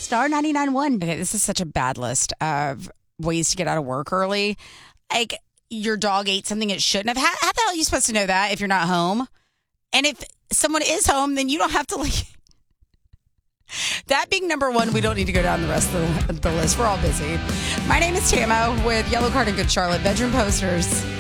Star 99.1. Okay, this is such a bad list of ways to get out of work early. Like, your dog ate something it shouldn't have. How the hell are you supposed to know that if you're not home? And if someone is home, then you don't have to leave. That being number one, we don't need to go down the rest of the list. We're all busy. My name is Tamo with Yellow Card and Good Charlotte Bedroom Posters.